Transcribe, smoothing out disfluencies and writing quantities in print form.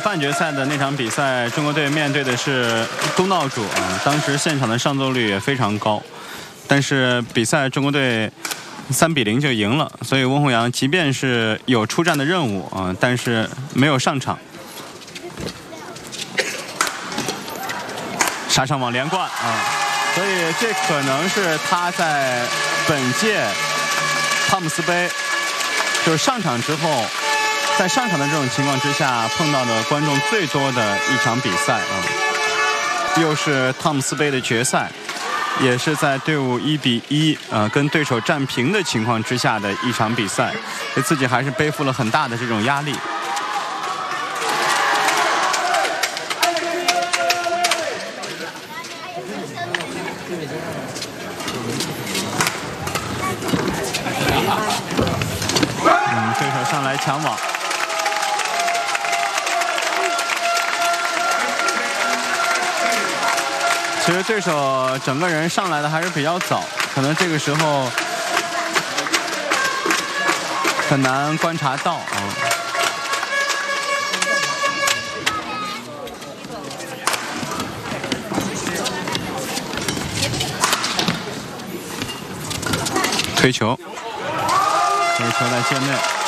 半决赛的那场比赛，中国队面对的是东道主啊，当时现场的上座率也非常高，但是比赛中国队3-0就赢了，所以温宏洋即便是有出战的任务啊，但是没有上场。杀上网连贯啊，所以这可能是他在本届汤姆斯杯就是上场之后，在上场的这种情况之下碰到的观众最多的一场比赛啊，又是汤姆斯杯的决赛，也是在队伍1-1跟对手战平的情况之下的一场比赛，对自己还是背负了很大的这种压力。对手上来抢网。其实对手整个人上来的还是比较早，可能这个时候很难观察到啊。推球，这个球在界内。